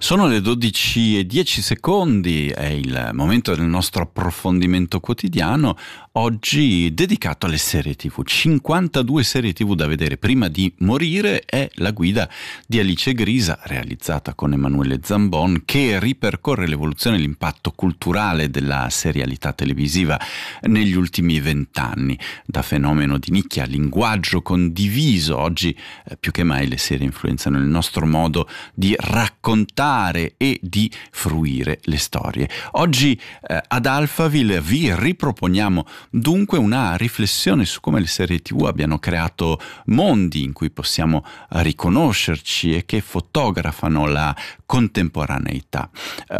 Sono le 12:10, è il momento del nostro approfondimento quotidiano, oggi dedicato alle serie TV. 52 serie TV da vedere prima di morire è la guida di Alice Grisa, realizzata con Emanuele Zambon, che ripercorre l'evoluzione e l'impatto culturale della serialità televisiva negli ultimi 20 anni. Da fenomeno di nicchia a linguaggio condiviso, oggi più che mai le serie influenzano il nostro modo di raccontare e di fruire le storie. Oggi ad Alphaville vi riproponiamo dunque una riflessione su come le serie TV abbiano creato mondi in cui possiamo riconoscerci e che fotografano la contemporaneità.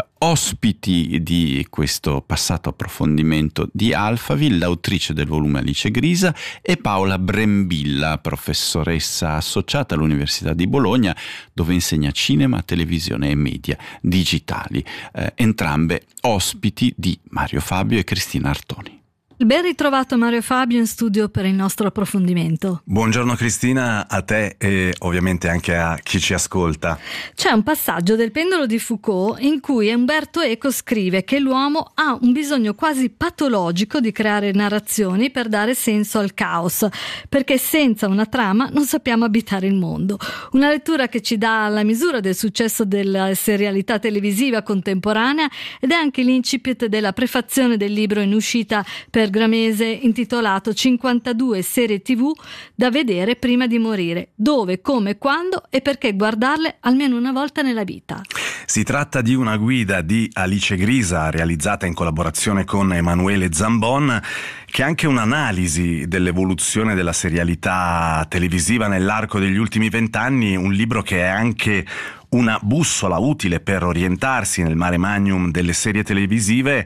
Ospiti di questo passato approfondimento di Alphaville, l'autrice del volume Alice Grisa e Paola Brembilla, professoressa associata all'Università di Bologna, dove insegna cinema, televisione e media digitali. Entrambe ospiti di Mario Fabio e Cristina Artoni. Ben ritrovato Mario Fabio in studio per il nostro approfondimento. Buongiorno Cristina, a te e ovviamente anche a chi ci ascolta. C'è un passaggio del Pendolo di Foucault in cui Umberto Eco scrive che l'uomo ha un bisogno quasi patologico di creare narrazioni per dare senso al caos, perché senza una trama non sappiamo abitare il mondo. Una lettura che ci dà la misura del successo della serialità televisiva contemporanea ed è anche l'incipit della prefazione del libro in uscita per Gramese intitolato 52 serie TV da vedere prima di morire. Dove, come, quando e perché guardarle almeno una volta nella vita. Si tratta di una guida di Alice Grisa realizzata in collaborazione con Emanuele Zambon, che è anche un'analisi dell'evoluzione della serialità televisiva nell'arco degli ultimi 20 anni, un libro che è anche una bussola utile per orientarsi nel mare magnum delle serie televisive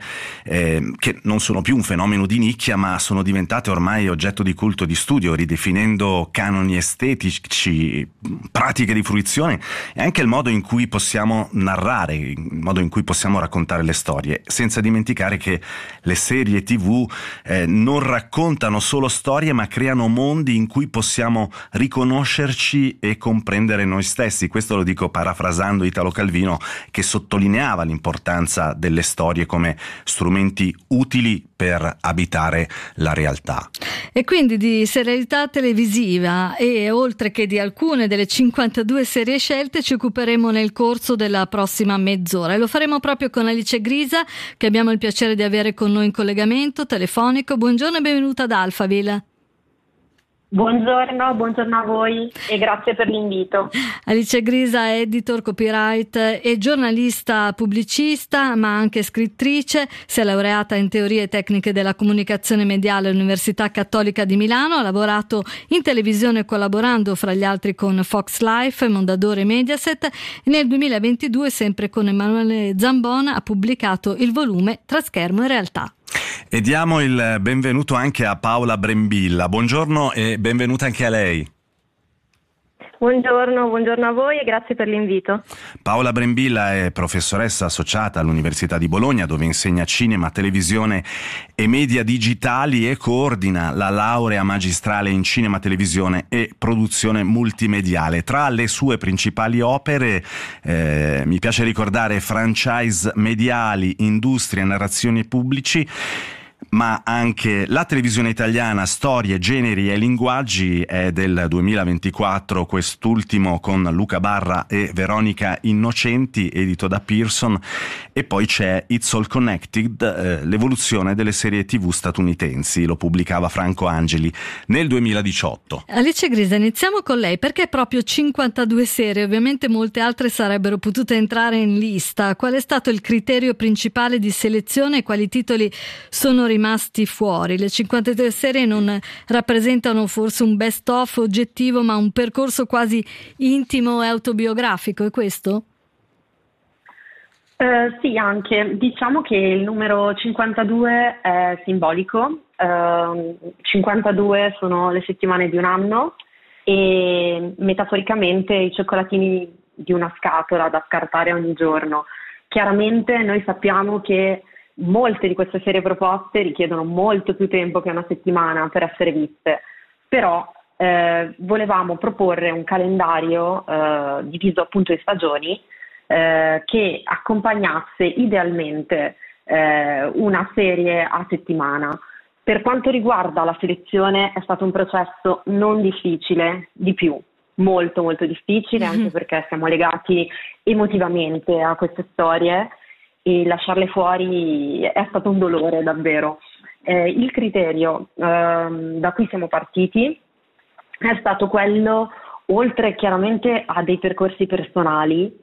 che non sono più un fenomeno di nicchia ma sono diventate ormai oggetto di culto di studio, ridefinendo canoni estetici, pratiche di fruizione e anche il modo in cui possiamo narrare, il modo in cui possiamo raccontare le storie, senza dimenticare che le serie TV non raccontano solo storie ma creano mondi in cui possiamo riconoscerci e comprendere noi stessi. Questo lo dico parafrasando Italo Calvino, che sottolineava l'importanza delle storie come strumenti utili per abitare la realtà. E quindi di serialità televisiva e oltre che di alcune delle 52 serie scelte ci occuperemo nel corso della prossima mezz'ora e lo faremo proprio con Alice Grisa, che abbiamo il piacere di avere con noi in collegamento telefonico. Buongiorno e benvenuta ad Alphaville. Buongiorno a voi e grazie per l'invito. Alice Grisa è editor, copyright e giornalista pubblicista, ma anche scrittrice. Si è laureata in teorie e tecniche della comunicazione mediale all'Università Cattolica di Milano. Ha lavorato in televisione collaborando fra gli altri con Fox Life, Mondadori e Mediaset e nel 2022, sempre con Emanuele Zambon, ha pubblicato il volume Tra schermo e realtà. E diamo il benvenuto anche a Paola Brembilla. Buongiorno e benvenuta anche a lei. Buongiorno a voi e grazie per l'invito. Paola Brembilla è professoressa associata all'Università di Bologna, dove insegna cinema, televisione e media digitali e coordina la laurea magistrale in cinema, televisione e produzione multimediale. Tra le sue principali opere mi piace ricordare franchise mediali, industria, narrazioni pubblici, ma anche La televisione italiana, storie, generi e linguaggi è del 2024, quest'ultimo con Luca Barra e Veronica Innocenti, edito da Pearson, e poi c'è It's All Connected, l'evoluzione delle serie TV statunitensi, lo pubblicava Franco Angeli nel 2018. Alice Grisa, iniziamo con lei, perché proprio 52 serie? Ovviamente molte altre sarebbero potute entrare in lista. Qual è stato il criterio principale di selezione e quali titoli sono rimasti fuori? Le 52 serie non rappresentano forse un best of oggettivo, ma un percorso quasi intimo e autobiografico, è questo? Sì, anche. Diciamo che il numero 52 è simbolico. 52 sono le settimane di un anno e metaforicamente i cioccolatini di una scatola da scartare ogni giorno. Chiaramente noi sappiamo che molte di queste serie proposte richiedono molto più tempo che una settimana per essere viste, però volevamo proporre un calendario diviso appunto in stagioni che accompagnasse idealmente una serie a settimana. Per quanto riguarda la selezione è stato un processo non difficile, di più, molto molto difficile, anche perché siamo legati emotivamente a queste storie e lasciarle fuori è stato un dolore davvero. Il criterio da cui siamo partiti è stato quello, oltre chiaramente a dei percorsi personali,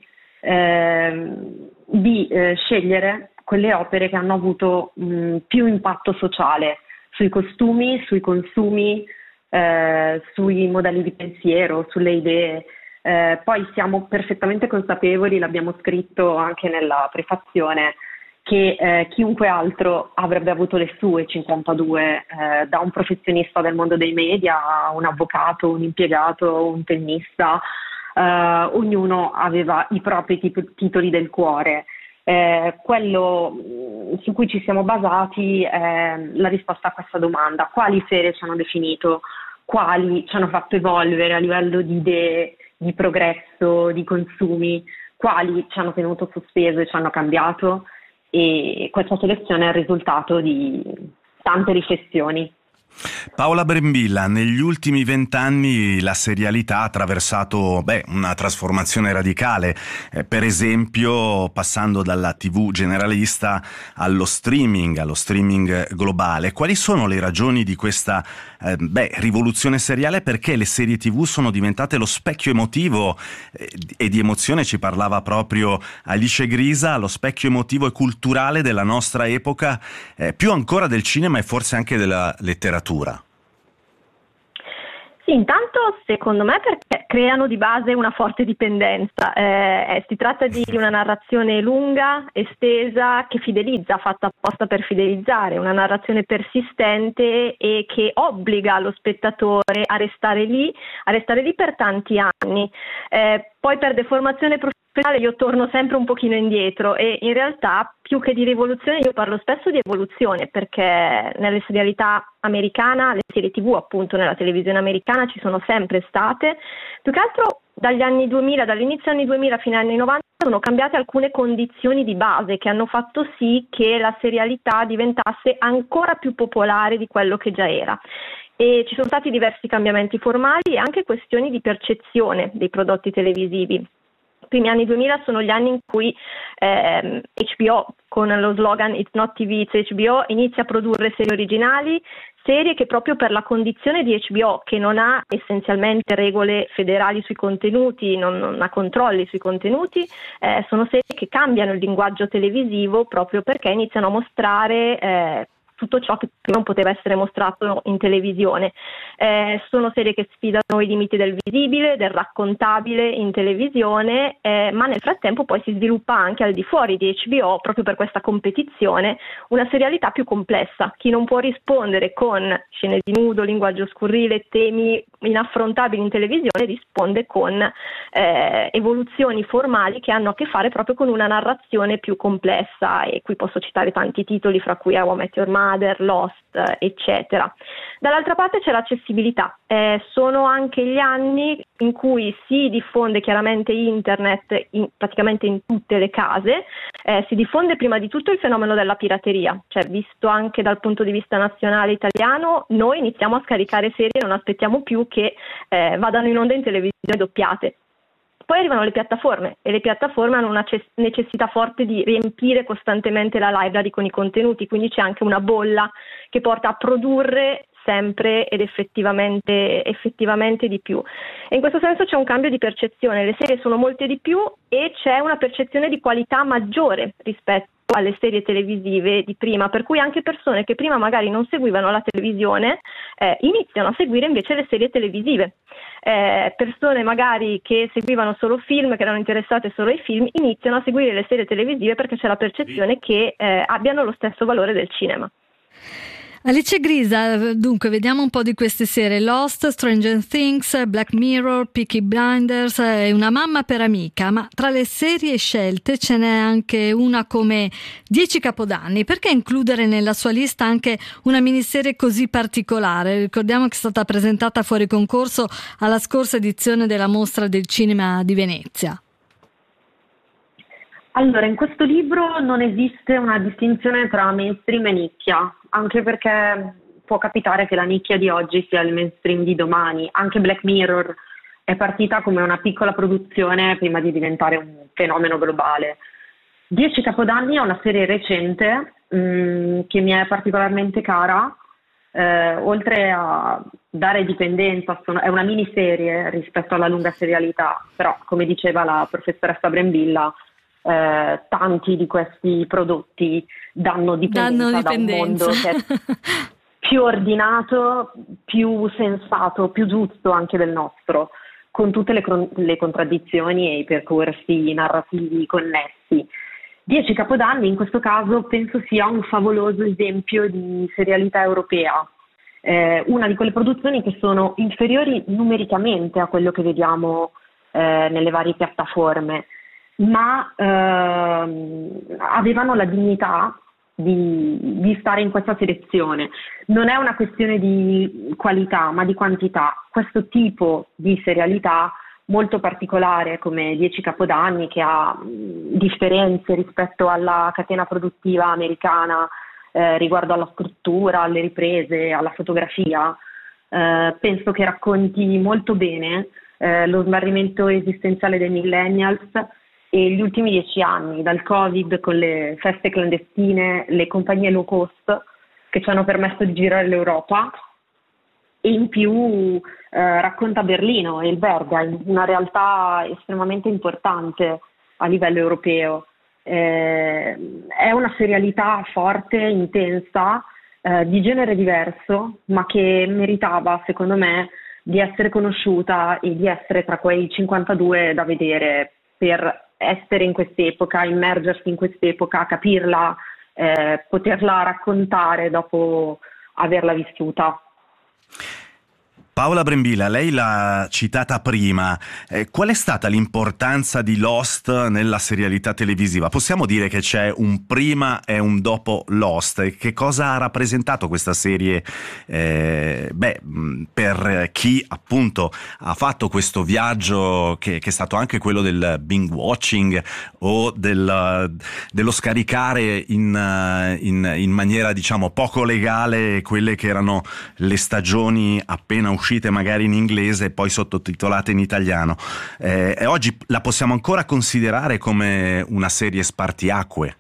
di scegliere quelle opere che hanno avuto più impatto sociale sui costumi, sui consumi, sui modelli di pensiero, sulle idee. Poi siamo perfettamente consapevoli, l'abbiamo scritto anche nella prefazione, che chiunque altro avrebbe avuto le sue 52, da un professionista del mondo dei media a un avvocato, un impiegato, un tennista, ognuno aveva i propri titoli del cuore. Quello su cui ci siamo basati è la risposta a questa domanda: quali serie ci hanno definito, quali ci hanno fatto evolvere a livello di idee, di progresso, di consumi, quali ci hanno tenuto sospeso e ci hanno cambiato, e questa selezione è il risultato di tante riflessioni. Paola Brembilla, negli ultimi 20 anni la serialità ha attraversato una trasformazione radicale, per esempio passando dalla TV generalista allo streaming globale. Quali sono le ragioni di questa rivoluzione seriale? Perché le serie TV sono diventate lo specchio emotivo e di emozione ci parlava proprio Alice Grisa, lo specchio emotivo e culturale della nostra epoca, più ancora del cinema e forse anche della letteratura. Sì, intanto secondo me perché creano di base una forte dipendenza. Si tratta di una narrazione lunga, estesa, che fidelizza, fatta apposta per fidelizzare, una narrazione persistente e che obbliga lo spettatore a restare lì per tanti anni. Poi per deformazione professionale io torno sempre un pochino indietro e in realtà più che di rivoluzione io parlo spesso di evoluzione, perché nelle serialità americana, le serie TV appunto nella televisione americana ci sono sempre state, più che altro dagli anni 2000, dall'inizio anni 2000 fino agli anni 90 sono cambiate alcune condizioni di base che hanno fatto sì che la serialità diventasse ancora più popolare di quello che già era. E ci sono stati diversi cambiamenti formali e anche questioni di percezione dei prodotti televisivi. I primi anni 2000 sono gli anni in cui HBO, con lo slogan It's not TV, it's HBO, inizia a produrre serie originali, serie che proprio per la condizione di HBO, che non ha essenzialmente regole federali sui contenuti, non ha controlli sui contenuti, sono serie che cambiano il linguaggio televisivo proprio perché iniziano a mostrare tutto ciò che non poteva essere mostrato in televisione. Sono serie che sfidano i limiti del visibile, del raccontabile in televisione, ma nel frattempo poi si sviluppa anche al di fuori di HBO, proprio per questa competizione, una serialità più complessa. Chi non può rispondere con scene di nudo, linguaggio scurrile, temi inaffrontabili in televisione, risponde con evoluzioni formali che hanno a che fare proprio con una narrazione più complessa, e qui posso citare tanti titoli, fra cui How I Met Your Mother, Lost, eccetera. Dall'altra parte c'è l'accessibilità. Sono anche gli anni in cui si diffonde chiaramente internet praticamente in tutte le case, si diffonde prima di tutto il fenomeno della pirateria, cioè visto anche dal punto di vista nazionale italiano, noi iniziamo a scaricare serie e non aspettiamo più che vadano in onda in televisione doppiate. Poi arrivano le piattaforme e le piattaforme hanno una necessità forte di riempire costantemente la library con i contenuti, quindi c'è anche una bolla che porta a produrre sempre ed effettivamente di più. E in questo senso c'è un cambio di percezione, le serie sono molte di più e c'è una percezione di qualità maggiore rispetto alle serie televisive di prima, per cui anche persone che prima magari non seguivano la televisione iniziano a seguire invece le serie televisive. Persone magari che seguivano solo film, che erano interessate solo ai film, iniziano a seguire le serie televisive perché c'è la percezione che abbiano lo stesso valore del cinema. Alice Grisa, dunque vediamo un po' di queste serie: Lost, Stranger Things, Black Mirror, Peaky Blinders e Una mamma per amica, ma tra le serie scelte ce n'è anche una come 10 Capodanni. Perché includere nella sua lista anche una miniserie così particolare? Ricordiamo che è stata presentata fuori concorso alla scorsa edizione della Mostra del Cinema di Venezia. Allora, in questo libro non esiste una distinzione tra mainstream e nicchia, anche perché può capitare che la nicchia di oggi sia il mainstream di domani. Anche Black Mirror è partita come una piccola produzione prima di diventare un fenomeno globale. 10 Capodanni è una serie recente che mi è particolarmente cara, oltre a dare dipendenza, è una miniserie rispetto alla lunga serialità, però come diceva la professoressa Brembilla, tanti di questi prodotti danno dipendenza da un mondo che è più ordinato, più sensato, più giusto anche del nostro, con tutte le contraddizioni e i percorsi narrativi connessi. 10 Capodanni in questo caso penso sia un favoloso esempio di serialità europea, una di quelle produzioni che sono inferiori numericamente a quello che vediamo nelle varie piattaforme, ma avevano la dignità di stare in questa selezione. Non è una questione di qualità, ma di quantità. Questo tipo di serialità molto particolare come 10 Capodanni, che ha differenze rispetto alla catena produttiva americana riguardo alla struttura, alle riprese, alla fotografia, penso che racconti molto bene lo smarrimento esistenziale dei millennials e gli ultimi 10 anni, dal Covid con le feste clandestine, le compagnie low cost che ci hanno permesso di girare l'Europa, e in più racconta Berlino e il Berga, una realtà estremamente importante a livello europeo. È una serialità forte, intensa, di genere diverso, ma che meritava, secondo me, di essere conosciuta e di essere tra quei 52 da vedere per essere in quest'epoca, immergersi in quest'epoca, capirla, poterla raccontare dopo averla vissuta. Paola Brembilla, lei l'ha citata prima. Qual è stata l'importanza di Lost nella serialità televisiva? Possiamo dire che c'è un prima e un dopo Lost. E che cosa ha rappresentato questa serie per chi appunto ha fatto questo viaggio che è stato anche quello del binge watching o dello scaricare in maniera diciamo poco legale quelle che erano le stagioni appena uscite magari in inglese e poi sottotitolate in italiano, e oggi la possiamo ancora considerare come una serie spartiacque?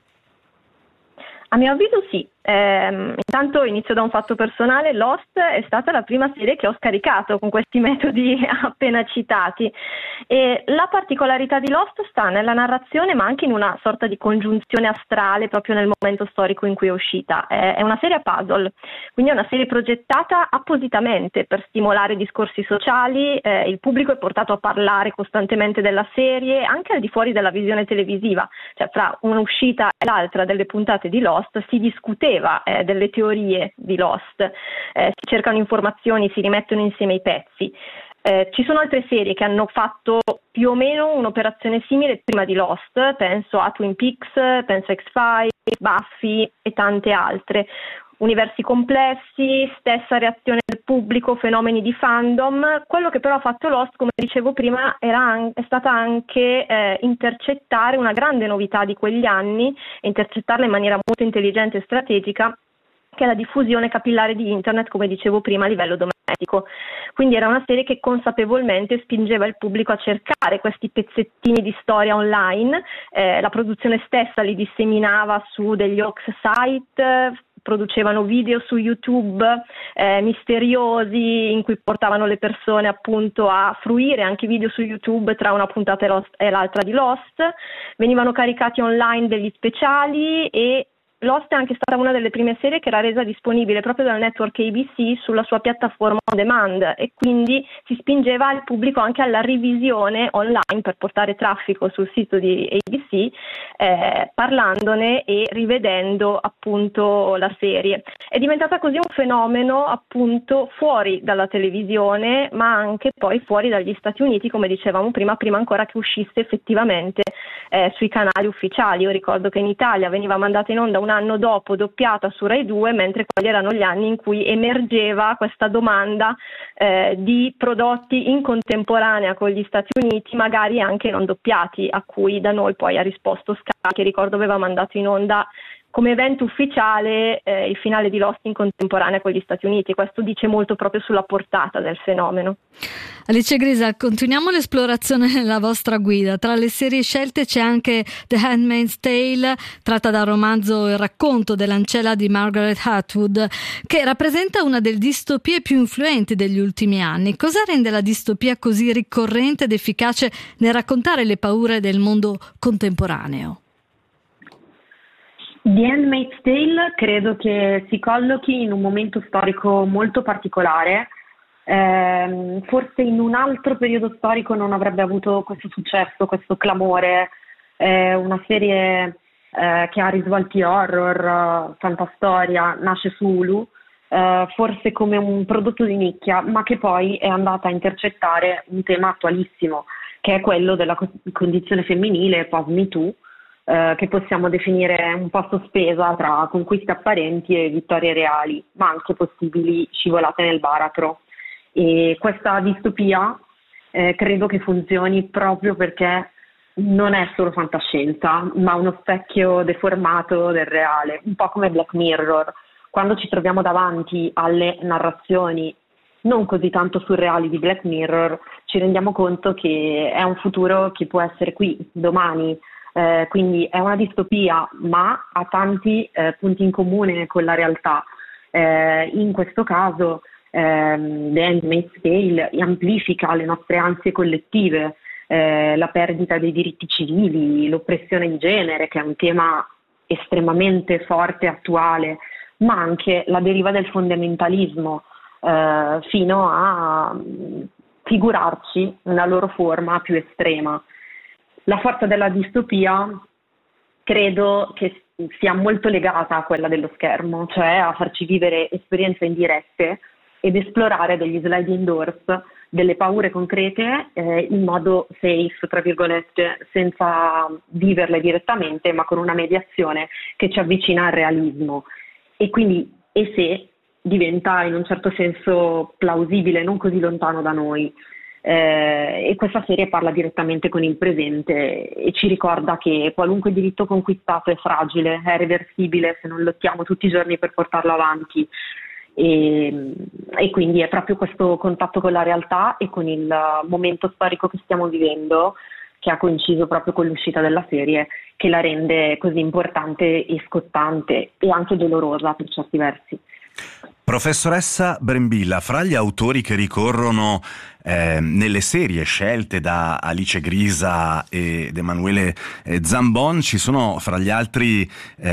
A mio avviso sì. Intanto inizio da un fatto personale. Lost è stata la prima serie che ho scaricato con questi metodi appena citati, e la particolarità di Lost sta nella narrazione, ma anche in una sorta di congiunzione astrale proprio nel momento storico in cui è uscita. È una serie a puzzle, quindi è una serie progettata appositamente per stimolare discorsi sociali. Il pubblico è portato a parlare costantemente della serie anche al di fuori della visione televisiva, cioè fra un'uscita e l'altra delle puntate di Lost si discuteva delle teorie di Lost, si cercano informazioni, si rimettono insieme i pezzi. Ci sono altre serie che hanno fatto più o meno un'operazione simile prima di Lost, penso a Twin Peaks, penso a X-Files, Buffy e tante altre. Universi complessi, stessa reazione del pubblico, fenomeni di fandom. Quello che però ha fatto Lost, come dicevo prima, è stata anche intercettare una grande novità di quegli anni, e intercettarla in maniera molto intelligente e strategica, che è la diffusione capillare di internet, come dicevo prima, a livello domestico. Quindi era una serie che consapevolmente spingeva il pubblico a cercare questi pezzettini di storia online. La produzione stessa li disseminava su degli hoax site, producevano video su YouTube misteriosi in cui portavano le persone appunto a fruire anche video su YouTube tra una puntata e l'altra di Lost. Venivano caricati online degli speciali, e Lost è anche stata una delle prime serie che era resa disponibile proprio dal network ABC sulla sua piattaforma on demand, e quindi si spingeva il pubblico anche alla revisione online per portare traffico sul sito di ABC, parlandone e rivedendo appunto la serie. È diventata così un fenomeno appunto fuori dalla televisione, ma anche poi fuori dagli Stati Uniti, come dicevamo prima ancora che uscisse effettivamente sui canali ufficiali. Io ricordo che in Italia veniva mandata in onda una un anno dopo doppiata su Rai 2, mentre quelli erano gli anni in cui emergeva questa domanda di prodotti in contemporanea con gli Stati Uniti, magari anche non doppiati, a cui da noi poi ha risposto Sky, che ricordo aveva mandato in onda come evento ufficiale il finale di Lost in contemporanea con gli Stati Uniti. Questo dice molto proprio sulla portata del fenomeno. Alice Grisa, continuiamo l'esplorazione nella vostra guida. Tra le serie scelte c'è anche The Handmaid's Tale, tratta dal romanzo Il racconto dell'ancella di Margaret Atwood, che rappresenta una delle distopie più influenti degli ultimi anni. Cosa rende la distopia così ricorrente ed efficace nel raccontare le paure del mondo contemporaneo? The Handmaid's Tale credo che si collochi in un momento storico molto particolare. Forse in un altro periodo storico non avrebbe avuto questo successo, questo clamore. Una serie che ha risvolti horror, fantastoria, nasce su Hulu, forse come un prodotto di nicchia, ma che poi è andata a intercettare un tema attualissimo, che è quello della condizione femminile post Me Too, che possiamo definire un po' sospesa tra conquiste apparenti e vittorie reali, ma anche possibili scivolate nel baratro. E questa distopia credo che funzioni proprio perché non è solo fantascienza, ma uno specchio deformato del reale, un po' come Black Mirror. Quando ci troviamo davanti alle narrazioni non così tanto surreali di Black Mirror, ci rendiamo conto che è un futuro che può essere qui, domani. Quindi è una distopia, ma ha tanti punti in comune con la realtà. In questo caso The Handmaid's Tale amplifica le nostre ansie collettive, la perdita dei diritti civili, l'oppressione di genere, che è un tema estremamente forte e attuale, ma anche la deriva del fondamentalismo, fino a figurarci nella loro forma più estrema. La forza della distopia credo che sia molto legata a quella dello schermo, cioè a farci vivere esperienze indirette ed esplorare degli sliding doors, delle paure concrete in modo safe, tra virgolette, senza viverle direttamente, ma con una mediazione che ci avvicina al realismo. E quindi, e se diventa in un certo senso plausibile, non così lontano da noi. E questa serie parla direttamente con il presente e ci ricorda che qualunque diritto conquistato è fragile, è reversibile se non lottiamo tutti i giorni per portarlo avanti. E quindi è proprio questo contatto con la realtà e con il momento storico che stiamo vivendo, che ha coinciso proprio con l'uscita della serie, che la rende così importante e scottante e anche dolorosa per certi versi. Professoressa Brembilla, fra gli autori che ricorrono nelle serie scelte da Alice Grisa ed Emanuele Zambon, ci sono fra gli altri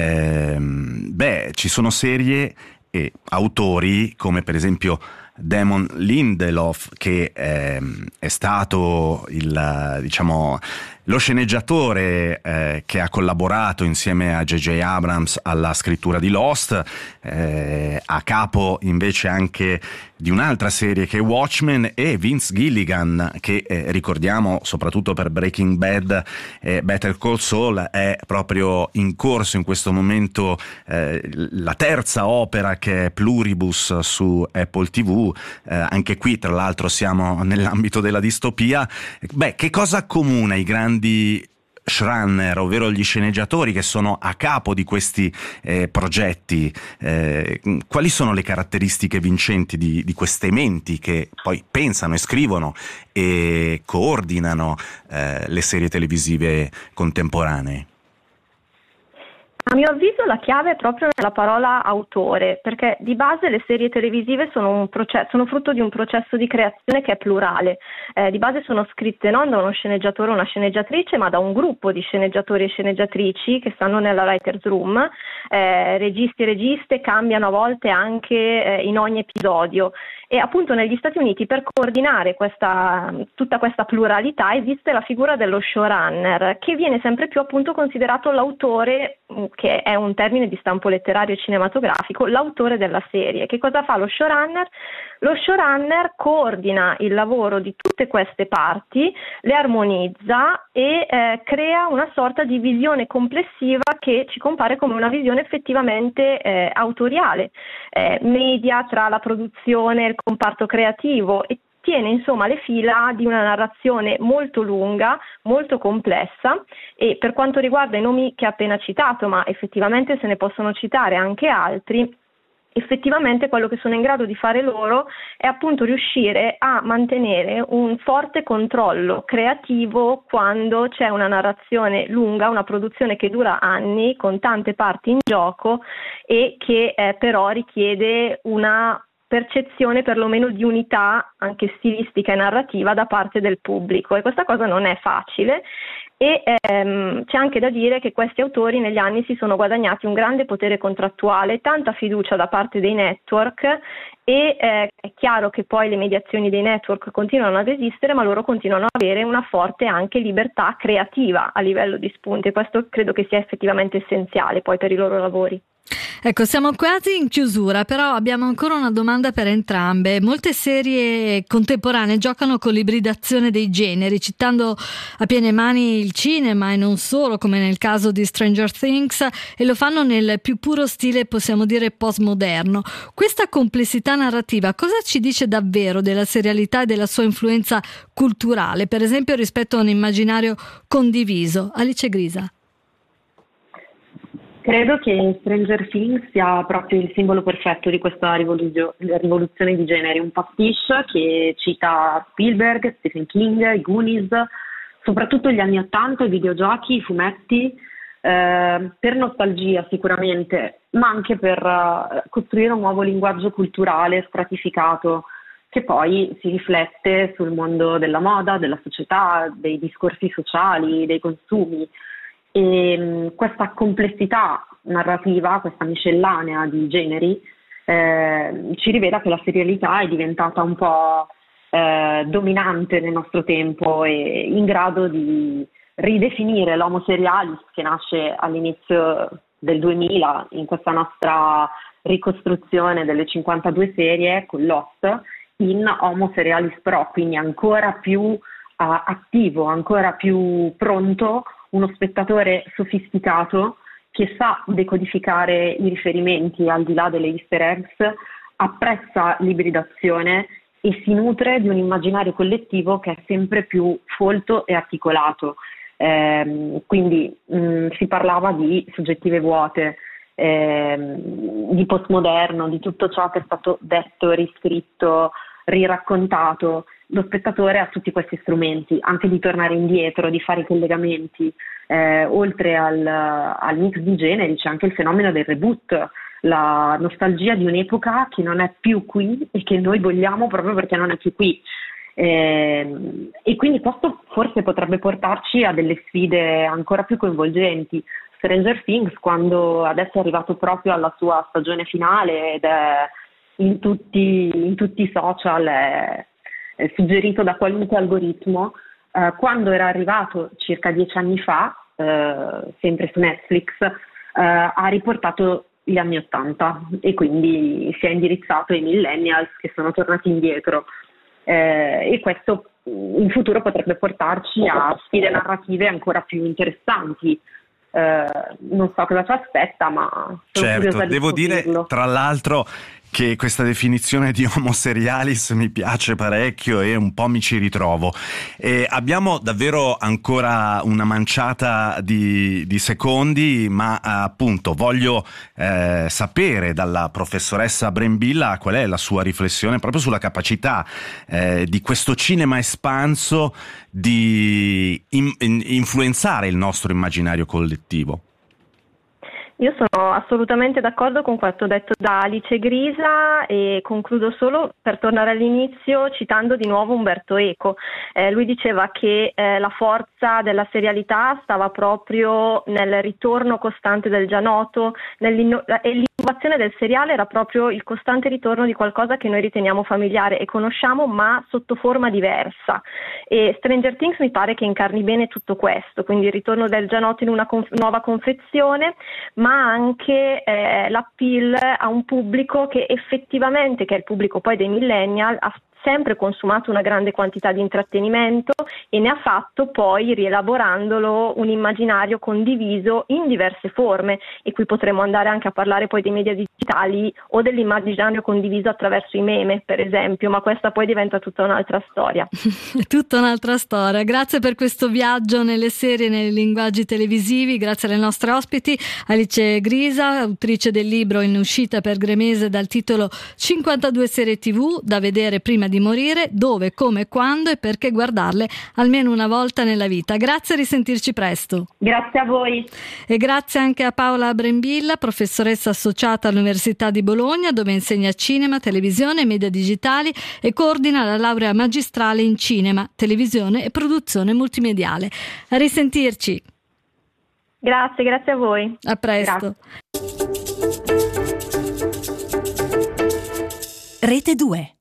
ci sono serie e autori come per esempio Damon Lindelof, che è stato lo sceneggiatore che ha collaborato insieme a J.J. Abrams alla scrittura di Lost, a capo invece anche di un'altra serie che è Watchmen, e Vince Gilligan, che ricordiamo soprattutto per Breaking Bad e Better Call Saul, è proprio in corso in questo momento la terza opera, che è Pluribus su Apple TV. Anche qui tra l'altro siamo nell'ambito della distopia. Che cosa accomuna i grandi showrunner, ovvero gli sceneggiatori che sono a capo di questi progetti? Quali sono le caratteristiche vincenti di queste menti che poi pensano e scrivono e coordinano le serie televisive contemporanee? A mio avviso la chiave è proprio nella parola autore, perché di base le serie televisive sono frutto di un processo di creazione che è plurale. Di base sono scritte non da uno sceneggiatore o una sceneggiatrice, ma da un gruppo di sceneggiatori e sceneggiatrici che stanno nella writer's room. Registi e registe cambiano a volte anche in ogni episodio. E appunto negli Stati Uniti, per coordinare tutta questa pluralità, esiste la figura dello showrunner, che viene sempre più appunto considerato l'autore, che è un termine di stampo letterario e cinematografico, l'autore della serie. Che cosa fa lo showrunner? Lo showrunner coordina il lavoro di tutte queste parti, le armonizza e crea una sorta di visione complessiva che ci compare come una visione effettivamente autoriale, media tra la produzione e il comparto creativo, e tiene insomma le fila di una narrazione molto lunga, molto complessa. E per quanto riguarda i nomi che ho appena citato, ma effettivamente se ne possono citare anche altri, effettivamente quello che sono in grado di fare loro è appunto riuscire a mantenere un forte controllo creativo quando c'è una narrazione lunga, una produzione che dura anni, con tante parti in gioco e che però richiede una percezione perlomeno di unità anche stilistica e narrativa da parte del pubblico, e questa cosa non è facile. E c'è anche da dire che questi autori negli anni si sono guadagnati un grande potere contrattuale, tanta fiducia da parte dei network, e è chiaro che poi le mediazioni dei network continuano ad esistere, ma loro continuano ad avere una forte anche libertà creativa a livello di spunti, e questo credo che sia effettivamente essenziale poi per i loro lavori. Ecco, siamo quasi in chiusura, però abbiamo ancora una domanda per entrambe. Molte serie contemporanee giocano con l'ibridazione dei generi, citando a piene mani il cinema e non solo, come nel caso di Stranger Things, e lo fanno nel più puro stile, possiamo dire, postmoderno. Questa complessità narrativa cosa ci dice davvero della serialità e della sua influenza culturale, per esempio rispetto a un immaginario condiviso? Alice Grisa. Credo che Stranger Things sia proprio il simbolo perfetto di questa rivoluzione di generi, un pastiche che cita Spielberg, Stephen King, i Goonies, soprattutto gli anni '80, i videogiochi, i fumetti, per nostalgia sicuramente, ma anche per costruire un nuovo linguaggio culturale stratificato, che poi si riflette sul mondo della moda, della società, dei discorsi sociali, dei consumi. E questa complessità narrativa, questa miscellanea di generi, ci rivela che la serialità è diventata un po' dominante nel nostro tempo e in grado di ridefinire l'homo serialis, che nasce all'inizio del 2000 in questa nostra ricostruzione delle 52 serie con Lost, in homo serialis pro, quindi ancora più attivo, ancora più pronto, uno spettatore sofisticato che sa decodificare i riferimenti al di là delle easter eggs, apprezza l'ibridazione e si nutre di un immaginario collettivo che è sempre più folto e articolato. Quindi si parlava di soggettive vuote, di postmoderno, di tutto ciò che è stato detto, riscritto, riraccontato. Lo spettatore ha tutti questi strumenti, anche di tornare indietro, di fare i collegamenti. Oltre al mix di generi c'è anche il fenomeno del reboot, la nostalgia di un'epoca che non è più qui e che noi vogliamo proprio perché non è più qui. E quindi questo forse potrebbe portarci a delle sfide ancora più coinvolgenti. Stranger Things, quando adesso è arrivato proprio alla sua stagione finale ed è in tutti i social, è suggerito da qualunque algoritmo, quando era arrivato circa 10 anni fa, sempre su Netflix, ha riportato gli anni '80 e quindi si è indirizzato ai millennials che sono tornati indietro, e questo in futuro potrebbe portarci a sfide narrative ancora più interessanti. Non so cosa ci aspetta, ma sono curiosa di devo dire tra l'altro che questa definizione di homo serialis mi piace parecchio e un po' mi ci ritrovo. Abbiamo davvero ancora una manciata di secondi, ma appunto voglio sapere dalla professoressa Brembilla qual è la sua riflessione proprio sulla capacità di questo cinema espanso di influenzare il nostro immaginario collettivo. Io sono assolutamente d'accordo con quanto detto da Alice Grisa e concludo solo per tornare all'inizio citando di nuovo Umberto Eco. Lui diceva che la forza della serialità stava proprio nel ritorno costante del già noto e l'innovazione narrazione del seriale era proprio il costante ritorno di qualcosa che noi riteniamo familiare e conosciamo, ma sotto forma diversa. E Stranger Things mi pare che incarni bene tutto questo, quindi il ritorno del già noto in una nuova confezione, ma anche l'appeal a un pubblico che effettivamente, che è il pubblico poi dei millennial, ha sempre consumato una grande quantità di intrattenimento e ne ha fatto poi, rielaborandolo, un immaginario condiviso in diverse forme, e qui potremo andare anche a parlare poi dei media digitali o dell'immaginario condiviso attraverso i meme, per esempio, ma questa poi diventa tutta un'altra storia. Tutta un'altra storia. Grazie per questo viaggio nelle serie e nei linguaggi televisivi, grazie alle nostre ospiti, Alice Grisa, autrice del libro in uscita per Gremese dal titolo 52 serie TV da vedere prima di morire, dove, come, quando e perché guardarle almeno una volta nella vita. Grazie, a risentirci presto. Grazie a voi. E grazie anche a Paola Brembilla, professoressa associata all'Università di Bologna, dove insegna cinema, televisione e media digitali e coordina la laurea magistrale in cinema, televisione e produzione multimediale. A risentirci. Grazie a voi. A presto. Grazie. Rete 2.